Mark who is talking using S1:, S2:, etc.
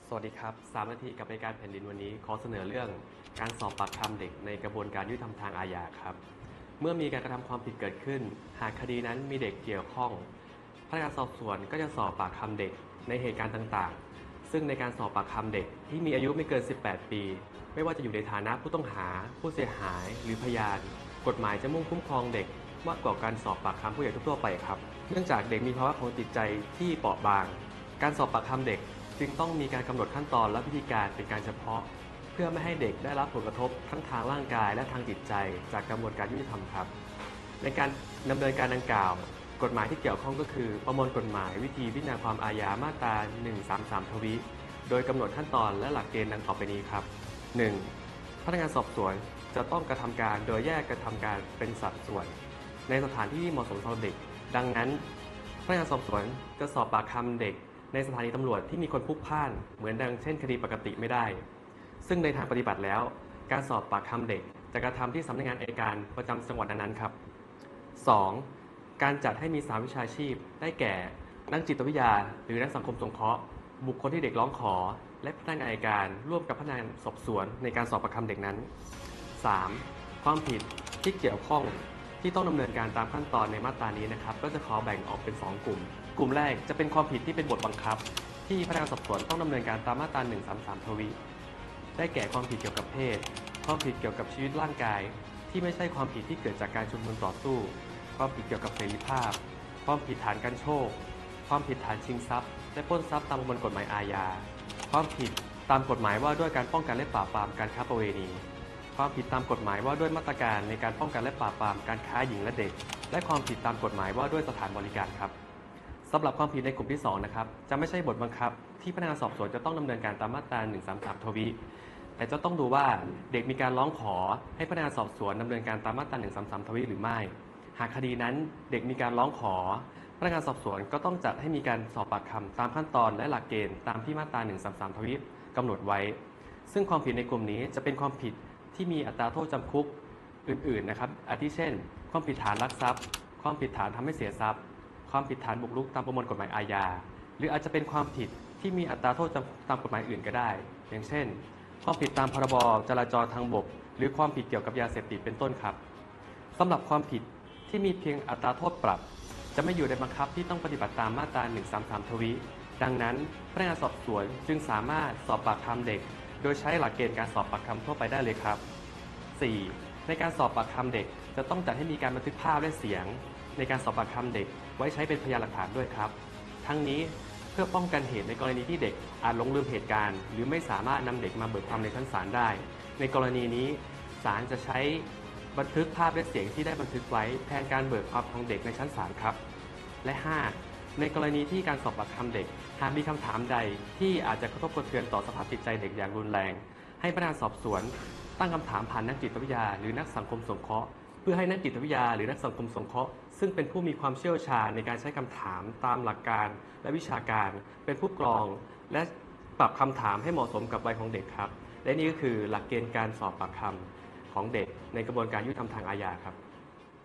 S1: สวัสดีครับ3นาทีกับรายการแผ่นดินวันนี้ขอเสนอเรื่องการสอบปากคำเด็กในกระบวนการยุติธรรมทางอาญาครับเมื่อมีการกระทำความผิดเกิดขึ้นหากคดีนั้นมีเด็กเกี่ยวข้องพนักงานสอบสวนก็จะสอบปากคำเด็กในเหตุการณ์ต่างๆซึ่งในการสอบปากคำเด็กที่มีอายุไม่เกิน18ปีไม่ว่าจะอยู่ในฐานะผู้ต้องหาผู้เสียหายหรือพยานกฎหมายจะมุ่งคุ้มครองเด็กมากกว่าการสอบปากคำผู้ใหญ่ทั่วไปครับเนื่องจากเด็กมีภาวะของจิตใจที่เปราะบางการสอบปากคำเด็กจึงต้องมีการกำหนดขั้นตอนและวิธีการเป็นการเฉพาะเพื่อไม่ให้เด็กได้รับผลกระทบทั้งทางร่างกายและทางจิตใจจากกระบวนการยุติธรรมครับในการดำเนินการดังกล่าวกฎหมายที่เกี่ยวข้องก็คือประมวลกฎหมายวิธีพิจารณาความอาญามาตรา133ทวีโดยกำหนดขั้นตอนและหลักเกณฑ์ดังต่อไปนี้ครับ 1. พนักงานสอบสวนจะต้องกระทำการโดยแยกกระทำการเป็นสัดส่วนในสถานที่เหมาะสมสำหรับเด็กดังนั้นพนักงานสอบสวนจะสอบปากคำเด็กในสถานีตำรวจที่มีคนพลุกพล่านเหมือนดังเช่นคดีปกติไม่ได้ซึ่งในทางปฏิบัติแล้วการสอบปากคำเด็กจะกระทำที่สำนักงานอัยการประจำจังหวัดนั้นๆครับ 2. การจัดให้มีสามวิชาชีพได้แก่นักจิตวิทยาหรือนักสังคมสงเคราะห์บุคคลที่เด็กร้องขอและพนักงานอัยการร่วมกับพนักงานสอบสวนในการสอบปากคำเด็กนั้น 3. ความผิดที่เกี่ยวข้องที่ต้องดำเนินการตามขั้นตอนในมาตรานี้นะครับก็จะขอแบ่งออกเป็น2กลุ่มกลุ่มแรกจะเป็นความผิดที่เป็นบทบังคับที่พนักงานสอบสวนต้องดำเนินการตามมาตรา133ทวีได้แก่ความผิดเกี่ยวกับเพศความผิดเกี่ยวกับชีวิตร่างกายที่ไม่ใช่ความผิดที่เกิดจากการชุมนุมต่อสู้ความผิดเกี่ยวกับเสรีภาพความผิดฐานกันโชคความผิดฐานชิงทรัพย์และปล้นทรัพย์ตามประมวลกฎหมายอาญาความผิดตามกฎหมายว่าด้วยการป้องกันและปราบปรามการค้าประเวณีความผิดตามกฎหมายว่าด้วยมาตรการในการป้องกันและปราบปรามการค้าหญิงและเด็กและความผิดตามกฎหมายว่าด้วยสถานบริการครับสำหรับความผิดในกลุ่มที่2นะครับจะไม่ใช่บทบังคับที่พนักงานสอบสวนจะต้องดำเนินการตามมาตรา133ทวีแต่จะต้องดูว่าเด็กมีการร้องขอให้พนักงานสอบสวนดำเนินการตามมาตรา133ทวีหรือไม่หากคดีนั้นเด็กมีการร้องขอพนักงานสอบสวนก็ต้องจัดให้มีการสอบปากคำตามขั้นตอนและหลักเกณฑ์ตามที่มาตรา133ทวีกำหนดไว้ซึ่งความผิดในกลุ่มนี้จะเป็นความผิดที่มีอัตราโทษจำคุกอื่นๆนะครับอาทิเช่นความผิดฐานลักทรัพย์ความผิดฐานทำให้เสียทรัพย์ความผิดฐานบุกรุกตามประมวลกฎหมายอาญาหรืออาจจะเป็นความผิดที่มีอัตราโทษจำตามกฎหมายอื่นก็ได้อย่างเช่นความผิดตามพรบจราจรทางบกหรือความผิดเกี่ยวกับยาเสพติดเป็นต้นครับสำหรับความผิดที่มีเพียงอัตราโทษปรับจะไม่อยู่ในบังคับที่ต้องปฏิบัติตามมาตรา133ทวีดังนั้นพนักงานสอบสวนจึงสามารถสอบปากคำเด็กโดยใช้หลักเกณฑ์การสอบปากคำทั่วไปได้เลยครับ 4. ในการสอบปากคำเด็กจะต้องจัดให้มีการบันทึกภาพและเสียงในการสอบปากคำเด็กไว้ใช้เป็นพยานหลักฐานด้วยครับทั้งนี้เพื่อป้องกันเหตุในกรณีที่เด็กอาจหลงลืมเหตุการณ์หรือไม่สามารถนำเด็กมาเบิกความในชั้นศาลได้ในกรณีนี้ศาลจะใช้บันทึกภาพและเสียงที่ได้บันทึกไว้แทนการเบิกความของเด็กในชั้นศาลครับและ 5. ในกรณีที่การสอบปากคำเด็กหากมีคำถามใดที่อาจจะกระทบกระเทือนต่อสภาพจิตใจเด็กอย่างรุนแรงให้พนักงานสอบสวนตั้งคำถามผ่านนักจิตวิทยาหรือนักสังคมสงเคราะห์เพื่อให้นักจิตวิทยาหรือนักสังคมสงเคราะห์ซึ่งเป็นผู้มีความเชี่ยวชาญในการใช้คำถามตามหลักการและวิชาการเป็นผู้กรองและปรับคำถามให้เหมาะสมกับวัยของเด็กครับและนี่ก็คือหลักเกณฑ์การสอบปากคำของเด็กในกระบวนการยุติธรรมทางอาญาครับ